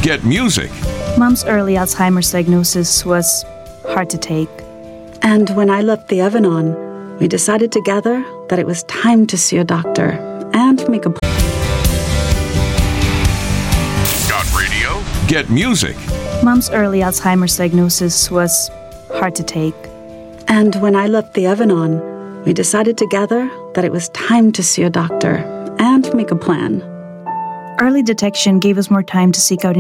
Get music. Mom's early Alzheimer's diagnosis was hard to take. And when I left the Evanon, we decided together that it was time to see a doctor and make a plan. Got radio? Get music. Mom's early Alzheimer's diagnosis was hard to take. And when I left the Evanon, we decided together that it was time to see a doctor and make a plan. Early detection gave us more time to seek out